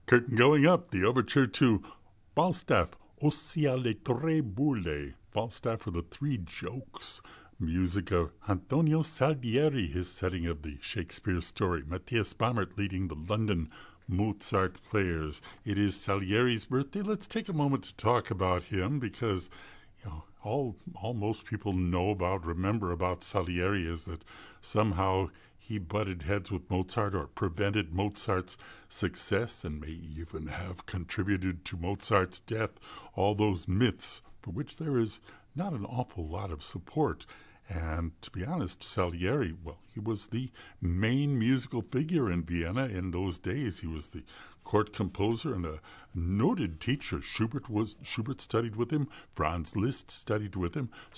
Curtain going up, the overture to Falstaff, Ossia le tre bulle, Falstaff for the Three Jokes, music of Antonio Salieri, his setting of the Shakespeare story, Matthias Bammert leading the London Mozart players. It is Salieri's birthday. Let's take a moment to talk about him because all most people remember about Salieri is that somehow he butted heads with Mozart or prevented Mozart's success and may even have contributed to Mozart's death. All those myths for which there is not an awful lot of support. And to be honest, Salieri, he was the main musical figure in Vienna in those days. He was the court composer and a noted teacher. Schubert studied with him. Franz Liszt studied with him.